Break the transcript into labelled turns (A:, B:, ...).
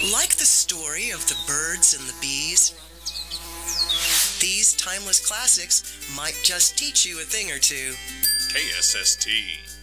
A: Like the story of the birds and the bees, these timeless classics might just teach you a thing or two.
B: KSST.